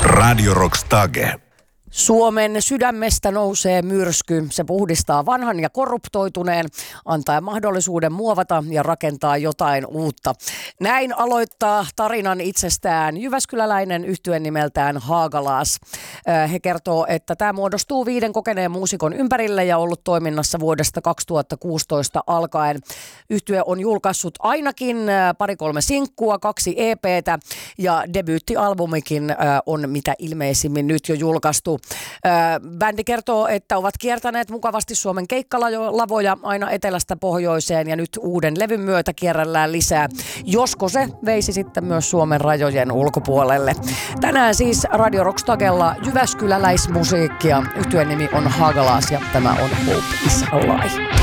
Radio Rockstage. Suomen sydämestä nousee myrsky. Se puhdistaa vanhan ja korruptoituneen, antaa mahdollisuuden muovata ja rakentaa jotain uutta. Näin aloittaa tarinan itsestään jyväskyläläinen yhtye nimeltään Hagalaz. He kertoo, että tämä muodostuu 5 kokeneen muusikon ympärille ja ollut toiminnassa vuodesta 2016 alkaen. Yhtye on julkaissut ainakin 2-3 sinkkua, 2 EP:tä ja debyyttialbumikin on mitä ilmeisimmin nyt jo julkaistu. Bändi kertoo, että ovat kiertäneet mukavasti Suomen keikkalavoja aina etelästä pohjoiseen ja nyt uuden levyn myötä kierrellään lisää. Josko se veisi sitten myös Suomen rajojen ulkopuolelle. Tänään siis Radio Rockstagella jyväskyläläismusiikkia. Yhtyeen nimi on Hagalaz ja tämä on Hope is a Lie.